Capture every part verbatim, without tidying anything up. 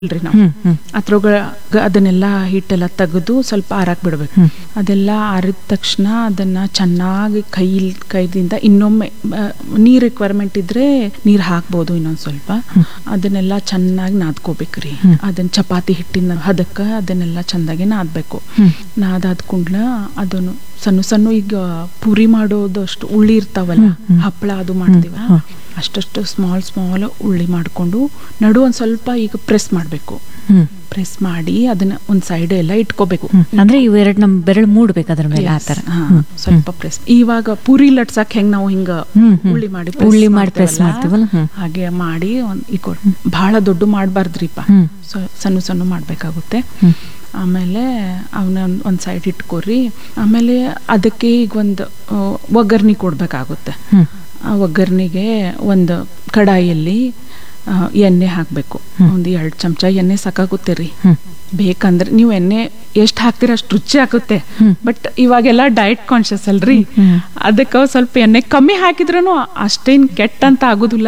ಇಲ್ರಿ ನಾವು ಅದ್ರೊಳಗ ಅದನ್ನೆಲ್ಲ ಹಿಟ್ಟೆಲ್ಲ ತೆಗೆದು ಸ್ವಲ್ಪ ಆರಾಕ್ ಬಿಡ್ಬೇಕು. ಅದೆಲ್ಲ ಆರಿದ ತಕ್ಷಣ ಅದನ್ನ ಚೆನ್ನಾಗಿ ಕೈ ಕೈದಿಂದ ಇನ್ನೊಮ್ಮೆ ನೀರ್ ರಿಕ್ವೈರ್ಮೆಂಟ್ ಇದ್ರೆ ನೀರ್ ಹಾಕ್ಬೋದು ಇನ್ನೊಂದ್ ಸ್ವಲ್ಪ. ಅದನ್ನೆಲ್ಲ ಚೆನ್ನಾಗಿ ನಾದ್ಕೋಬೇಕ್ರಿ. ಅದನ್ನ ಚಪಾತಿ ಹಿಟ್ಟಿನ ಹದಕ್ಕ ಅದನ್ನೆಲ್ಲ ಚಂದಾಗಿ ನಾದ್ಬೇಕು. ನಾದಾದ ಕುಂಡ್ಲ ಅದನ್ನು ಸಣ್ಣ ಸಣ್ಣ ಈಗ ಪೂರಿ ಮಾಡೋದು ಅಷ್ಟು ಉಳ್ಳಿ ಇರ್ತಾವಲ್ಲ, ಹಪ್ಪಳ ಅದು ಮಾಡ್ತೀವ, ಅಷ್ಟಷ್ಟು ಸ್ಮಾಲ್ ಸ್ಮಾಲ್ ಉಳ್ಳಿ ಮಾಡ್ಕೊಂಡು ನಡು ಒಂದ್ ಸ್ವಲ್ಪ ಈಗ ಪ್ರೆಸ್ ಮಾಡ್ಬೇಕು. ಪ್ರೆಸ್ ಮಾಡಿ ಅದನ್ನ ಒಂದ್ ಸೈಡ್ ಎಲ್ಲ ಇಟ್ಕೋಬೇಕು. ಅಂದ್ರೆ ಇವೆರಡು ನಮ್ ಬೆರಳು ಮೂಡ್ಬೇಕು ಅದ್ರ ಮೇಲೆ ಆತರ ಸ್ವಲ್ಪ ಪ್ರೆಸ್. ಇವಾಗ ಪೂರಿ ಲಟ್ಸಕ್ ಹೆಂಗ್ ನಾವು ಹಿಂಗ ಉಳ್ಳಿ ಮಾಡಿ ಉಳ್ಳಿ ಮಾಡಿ ಪ್ರೆಸ್ ಮಾಡ್ತೀವಲ್ಲ ಹಾಗೆ ಮಾಡಿ ಒಂದ್ ಇಕೊ ಬಹಳ ದೊಡ್ಡ ಮಾಡ್ಬಾರ್ದ್ರಿಪ್ಪ, ಸಣ್ಣ ಸಣ್ಣ ಮಾಡ್ಬೇಕಾಗುತ್ತೆ. ಆಮೇಲೆ ಅವನ ಒಂದು ಸೈಡ್ ಇಟ್ಕೊರಿ. ಆಮೇಲೆ ಅದಕ್ಕೆ ಈಗ ಒಂದು ಒಗ್ಗರ್ನಿ ಕೊಡ್ಬೇಕಾಗುತ್ತೆ. ಆ ಒಗ್ಗರ್ನಿಗೆ ಒಂದು ಕಡಾಯಿಯಲ್ಲಿ ಎಣ್ಣೆ ಹಾಕಬೇಕು. ಒಂದು ಎರಡು ಚಮಚ ಎಣ್ಣೆ ಸಾಕಾಗುತ್ತೆ ರೀ. ಬೇಕಂದ್ರೆ ನೀವು ಎಣ್ಣೆ ಎಷ್ಟು ಹಾಕ್ತೀರ ಅಷ್ಟು ರುಚಿ ಆಗುತ್ತೆ. ಬಟ್ ಇವಾಗೆಲ್ಲ ಡಯಟ್ ಕಾನ್ಶಿಯಸ್ ಅಲ್ರಿ, ಅದಕ್ಕೆ ಸ್ವಲ್ಪ ಎಣ್ಣೆ ಕಮ್ಮಿ ಹಾಕಿದ್ರೂ ಅಷ್ಟೇನ್ ಕೆಟ್ಟ ಅಂತ ಆಗೋದಿಲ್ಲ,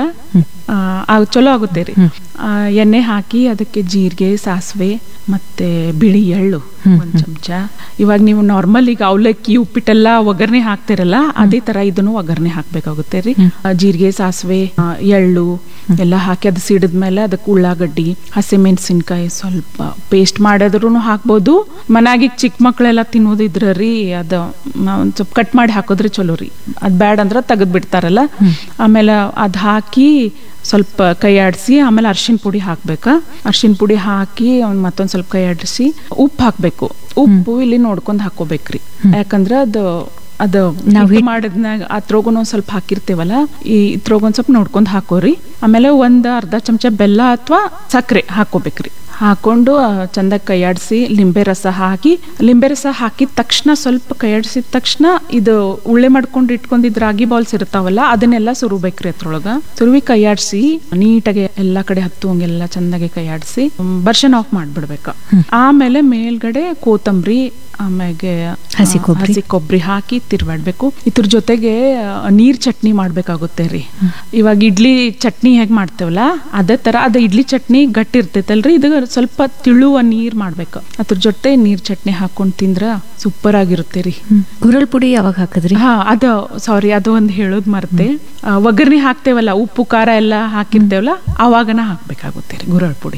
ಚಲೋ ಆಗುತ್ತೆ ರೀ. ಎಣ್ಣೆ ಹಾಕಿ ಅದಕ್ಕೆ ಜೀರಿಗೆ, ಸಾಸಿವೆ ಮತ್ತೆ ಬಿಳಿ ಎಳ್ಳು ಒಂದ್ ಚಮಚ. ಇವಾಗ ನೀವು ನಾರ್ಮಲ್ ಈಗ ಅವಲಕ್ಕಿ ಉಪ್ಪಿಟ್ಟೆಲ್ಲ ಒಗ್ಗರಣೆ ಹಾಕ್ತಿರಲ್ಲ, ಅದೇ ತರ ಇದನ್ನು ಒಗ್ಗರಣೆ ಹಾಕ್ಬೇಕಾಗುತ್ತೆ ರೀ. ಜೀರಿಗೆ, ಸಾಸಿವೆ, ಎಳ್ಳು ಎಲ್ಲ ಹಾಕಿ ಅದು ಸಿಡಿದ್ಮೇಲೆ ಅದಕ್ಕೆ ಉಳ್ಳಾಗಡ್ಡಿ, ಹಸಿಮೆಣಸಿನ್ಕಾಯಿ ಸ್ವಲ್ಪ ಪೇಸ್ಟ್ ಮಾಡಿದ್ರು ಹಾಕ್ಬೋದು. ಮನ್ಯಾಗ ಈಗ ಚಿಕ್ಕ ಮಕ್ಳೆಲ್ಲ ತಿನ್ನೋದಿದ್ರ ರೀ, ಅದ ಒಂದ್ ಸ್ವಲ್ಪ ಕಟ್ ಮಾಡಿ ಹಾಕೋದ್ರೆ ಚಲೋ ರೀ. ಅದ್ ಬ್ಯಾಡ್ ಅಂದ್ರ ತೆಗೆದ್ ಬಿಡ್ತಾರಲ್ಲ. ಆಮೇಲೆ ಅದ್ ಹಾಕಿ ಸ್ವಲ್ಪ ಕೈ ಆಡಿಸಿ ಆಮೇಲೆ ಅರ್ಶಿನ ಪುಡಿ ಹಾಕ್ಬೇಕ. ಅರ್ಶಿನ ಪುಡಿ ಹಾಕಿ ಮತ್ತೊಂದ್ ಸ್ವಲ್ಪ ಕೈ ಆಡಿಸಿ ಉಪ್ಪು ಹಾಕ್ಬೇಕು. ಉಪ್ಪು ಇಲ್ಲಿ ನೋಡ್ಕೊಂಡ್ ಹಾಕೋಬೇಕ್ರಿ, ಯಾಕಂದ್ರ ಅದು ಅದು ನಾವು ಮಾಡಿದ್ನಾಗ ಅದ್ರೊಳಗೂ ಸ್ವಲ್ಪ ಹಾಕಿರ್ತೇವಲ್ಲ, ಈ ಇದ್ರೊಳಗೊಂದ್ ಸ್ವಲ್ಪ ನೋಡ್ಕೊಂಡ್ ಹಾಕೋರಿ. ಆಮೇಲೆ ಒಂದ್ ಅರ್ಧ ಚಮಚ ಬೆಲ್ಲ ಅಥವಾ ಸಕ್ಕರೆ ಹಾಕೋಬೇಕ್ರಿ. ಹಾಕೊಂಡು ಚಂದ ಕೈಯಾಡಿಸಿ ಲಿಂಬೆ ರಸ ಹಾಕಿ, ಲಿಂಬೆ ರಸ ಹಾಕಿದ ತಕ್ಷಣ ಸ್ವಲ್ಪ ಕೈಯಾಡಿಸಿದ ತಕ್ಷಣ ಇದು ಉಳ್ಳೆ ಮಾಡ್ಕೊಂಡು ಇಟ್ಕೊಂಡಿದ್ ರಾಗಿ ಬಾಲ್ಸ್ ಇರ್ತಾವಲ್ಲ ಅದನ್ನೆಲ್ಲ ಸುರುಬೇಕ್ರಿ. ಅದ್ರೊಳಗ ಸುರುವಿ ಕೈಯಾಡಿಸಿ ನೀಟಾಗಿ ಎಲ್ಲಾ ಕಡೆ ಹತ್ತುವಂಗೆಲ್ಲ ಚಂದಾಗಿ ಕೈಯಾಡಿಸಿ ಬರ್ಷನ್ ಆಫ್ ಮಾಡ್ಬಿಡ್ಬೇಕ. ಆಮೇಲೆ ಮೇಲ್ಗಡೆ ಕೋತಂಬರಿ ಆಮೇಲೆ ಹಸಿ ಕೊಬ್ಬರಿ ಹಸಿ ಕೊಬ್ಬರಿ ಹಾಕಿ ತಿರ್ವಾಡ್ಬೇಕು. ಇದ್ರ ಜೊತೆಗೆ ನೀರ್ ಚಟ್ನಿ ಮಾಡ್ಬೇಕಾಗುತ್ತೆ ರೀ. ಇವಾಗ ಇಡ್ಲಿ ಚಟ್ನಿ ಹೇಗ್ ಮಾಡ್ತೇವಲ್ಲ ಅದೇ ತರ ಅದ ಇಡ್ಲಿ ಚಟ್ನಿ ಗಟ್ಟಿ ಇರ್ತೈತಲ್ರಿ, ಇದು ಸ್ವಲ್ಪ ತಿಳುವ ನೀರ್ ಮಾಡ್ಬೇಕು. ಅದ್ರ ಜೊತೆ ನೀರ್ ಚಟ್ನಿ ಹಾಕೊಂಡ್ ತಿಂದ್ರ ಸೂಪರ್ ಆಗಿರುತ್ತೆ ರೀ. ಗುರಳ್ ಪುಡಿ ಯಾವಾಗ ಹಾಕಿದ್ರಿ? ಹಾ ಅದ ಸಾರಿ ಅದು ಒಂದ್ ಹೇಳೋದ್ ಮರ್ತೆ. ಒಗ್ಗರ್ನಿ ಹಾಕ್ತೇವಲ್ಲ, ಉಪ್ಪು ಖಾರ ಎಲ್ಲ ಹಾಕಿರ್ತೇವಲ್ಲ ಅವಾಗನ ಹಾಕ್ಬೇಕಾಗುತ್ತೆ ರೀ ಗುರಳ್ ಪುಡಿ.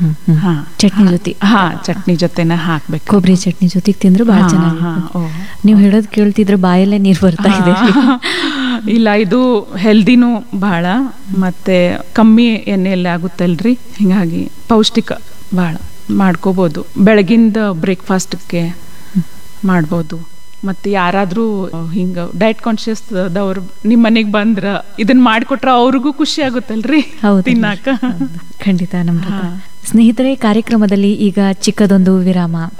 ಹಾ ಚಟ್ನಿ ಜೊತೆ ಹಾ ಚಟ್ನಿ ಜೊತೆನ ಹಾಕ್ಬೇಕು. ಕೊಬ್ಬರಿ ಚಟ್ನಿ ಜೊತೆಗೆ ತಿಂದ್ರೆ ಬಹಳ ಚೆನ್ನಾಗಿ. ನೀವು ಹೇಳೋದ್ ಕೇಳ್ತಿದ್ರೆ ಬಾಯಲ್ಲೇ ನೀರ್ ಬರ್ತಾ ಇದೆ. ಇಲ್ಲ, ಇದು ಹೆಲ್ದಿನೂ ಬಹಳ, ಮತ್ತೆ ಕಮ್ಮಿ ಎಣ್ಣೆಯಲ್ಲಿ ಆಗುತ್ತಲ್ರಿ, ಹಿಂಗಾಗಿ ಪೌಷ್ಟಿಕ ಬಹಳ ಮಾಡ್ಕೋಬಹುದು. ಬೆಳಗಿಂದ ಬ್ರೇಕ್ಫಾಸ್ಟ್ಗೆ ಮಾಡ್ಬೋದು. ಮತ್ತೆ ಯಾರಾದ್ರೂ ಹಿಂಗ ಡಯಟ್ ಕಾನ್ಶಿಯಸ್ ದವ್ರು ನಿಮ್ ಮನೆಗ್ ಬಂದ್ರ ಇದನ್ನ ಮಾಡ್ಕೊಟ್ರ ಅವ್ರಿಗೂ ಖುಷಿ ಆಗುತ್ತಲ್ರಿ ತಿನ್ನಾಕ. ಖಂಡಿತ. ನಮ್ಮ ಸ್ನೇಹಿತರೆ, ಕಾರ್ಯಕ್ರಮದಲ್ಲಿ ಈಗ ಚಿಕ್ಕದೊಂದು ವಿರಾಮ.